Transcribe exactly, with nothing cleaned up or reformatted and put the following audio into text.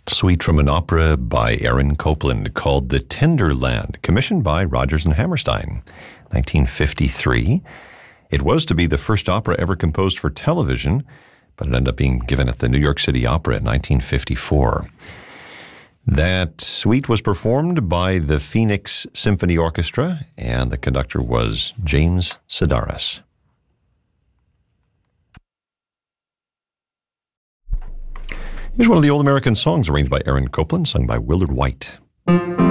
Suite from an opera by Aaron Copland called The Tender Land, commissioned by Rodgers and Hammerstein, nineteen fifty-three. It was to be the first opera ever composed for television, but it ended up being given at the New York City Opera in nineteen fifty-four. That suite was performed by the Phoenix Symphony Orchestra, and the conductor was James Sedaris. Here's one of the old American songs arranged by Aaron Copland, sung by Willard White.